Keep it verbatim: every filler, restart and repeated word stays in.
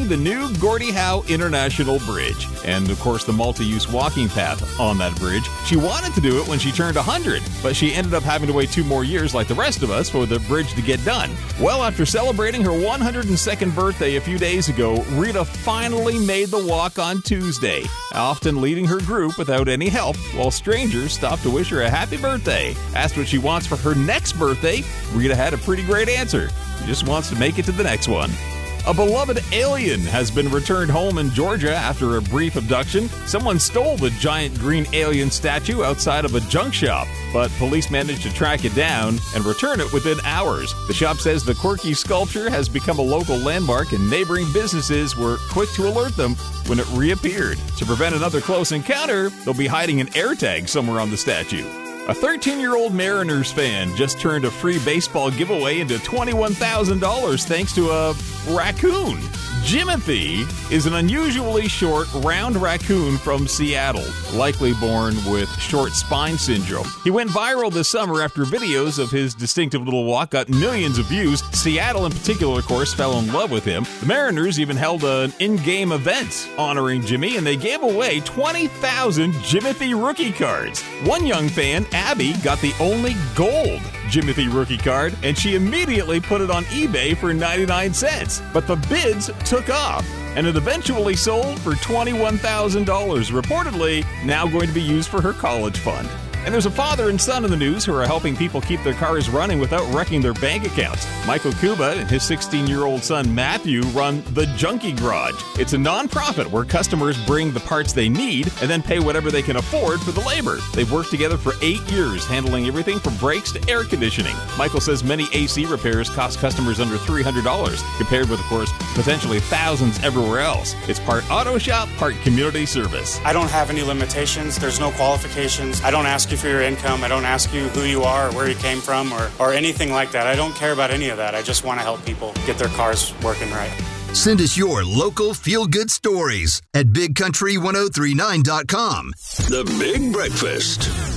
building the new Gordie Howe International Bridge. And, of course, the multi-use walking path on that bridge. She wanted to do it when she turned one hundred, but she ended up having to wait two more years like the rest of us for the bridge to get done. Well, after celebrating her one hundred second birthday a few days ago, Rita finally made the walk on Tuesday, often leading her group without any help, while strangers stopped to wish her a happy birthday. Asked what she wants for her next birthday, Rita had a pretty great answer. She just wants to make it to the next one. A beloved alien has been returned home in Georgia after a brief abduction. Someone stole the giant green alien statue outside of a junk shop, but police managed to track it down and return it within hours. The shop says the quirky sculpture has become a local landmark, and neighboring businesses were quick to alert them when it reappeared. To prevent another close encounter, they'll be hiding an AirTag somewhere on the statue. A thirteen-year-old Mariners fan just turned a free baseball giveaway into twenty-one thousand dollars thanks to a raccoon. Jimothy is an unusually short, round raccoon from Seattle, likely born with short spine syndrome. He went viral this summer after videos of his distinctive little walk got millions of views. Seattle in particular, of course, fell in love with him. The Mariners even held an in-game event honoring Jimmy, and they gave away twenty thousand Jimothy rookie cards. One young fan, Abby, got the only gold Jimothy rookie card, and she immediately put it on eBay for ninety-nine cents. But the bids took off, and it eventually sold for twenty-one thousand dollars, reportedly now going to be used for her college fund. And there's a father and son in the news who are helping people keep their cars running without wrecking their bank accounts. Michael Kuba and his sixteen-year-old son Matthew run the Junkie Garage. It's a non-profit where customers bring the parts they need and then pay whatever they can afford for the labor. They've worked together for eight years, handling everything from brakes to air conditioning. Michael says many A C repairs cost customers under three hundred dollars, compared with, of course, potentially thousands everywhere else. It's part auto shop, part community service. I don't have any limitations. There's no qualifications. I don't ask you for your income. I don't ask you who you are or where you came from or, or anything like that. I don't care about any of that. I just want to help people get their cars working right. Send us your local feel-good stories at big country ten thirty-nine dot com. The Big Breakfast.